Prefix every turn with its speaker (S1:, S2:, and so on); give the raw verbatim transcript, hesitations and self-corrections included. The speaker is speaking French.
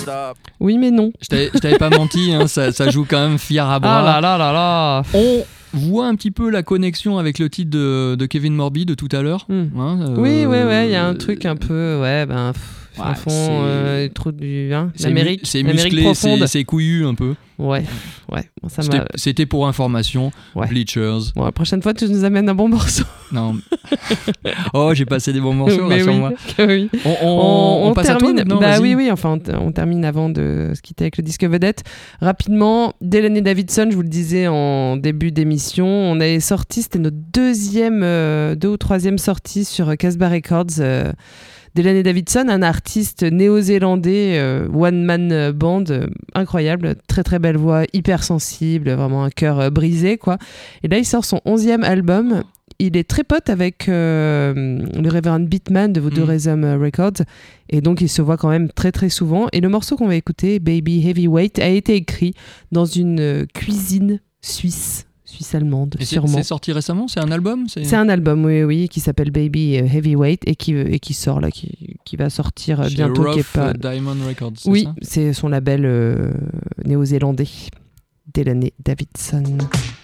S1: Stop.
S2: Oui, mais non.
S3: Je t'avais, je t'avais pas menti, hein, ça, ça joue quand même fier à bras.
S2: Ah là là là là.
S3: On voit un petit peu la connexion avec le titre de, de Kevin Morby de tout à l'heure.
S2: Mm.
S3: Hein, euh,
S2: Oui, ouais, ouais, il y a un truc un peu, ouais, ben, pff,
S3: ouais,
S2: à fond,
S3: c'est...
S2: euh, trop du, hein,
S3: c'est
S2: l'Amérique,
S3: mu- c'est
S2: l'Amérique
S3: musclé,
S2: profonde.
S3: c'est, c'est couillu un peu.
S2: Ouais, ouais, bon, ça
S3: C'était,
S2: m'a...
S3: c'était pour information.
S2: Ouais.
S3: Bleachers.
S2: Bon, la prochaine fois, tu nous amènes un bon morceau.
S3: Non. Oh, j'ai passé des bons morceaux,
S2: Mais
S3: rassure-moi.
S2: oui, que oui.
S3: On, on,
S2: On,
S3: on passe
S2: termine.
S3: à toi maintenant,
S2: Bah
S3: vas-y.
S2: oui, oui. Enfin, on, t- on termine avant de se quitter avec le disque vedette. Rapidement, Delaney Davidson, je vous le disais en début d'émission, on avait sorti, c'était notre deuxième, euh, deux ou troisième sortie sur Casbah Records. Euh, Delaney Davidson, un artiste néo-zélandais, euh, one-man band, euh, incroyable, très très belle voix, hyper sensible, vraiment un cœur euh, brisé, quoi. Et là, il sort son onzième album. Il est très pote avec euh, le Reverend Beatman de Voodoo
S3: Mm.
S2: Rhythm Records, et donc il se voit quand même très très souvent. Et le morceau qu'on va écouter, Baby Heavyweight, a été écrit dans une euh, cuisine suisse. Suisse-allemande,
S3: Et c'est,
S2: sûrement.
S3: c'est sorti récemment? C'est un album? C'est,
S2: C'est un album, oui, oui, qui s'appelle Baby Heavyweight et qui, et qui sort là, qui, qui va sortir
S3: Chez
S2: bientôt.
S3: Rough
S2: Qui est pas...
S3: Diamond Records, c'est
S2: Oui,
S3: ça?
S2: c'est son label euh, néo-zélandais. Delaney Davidson.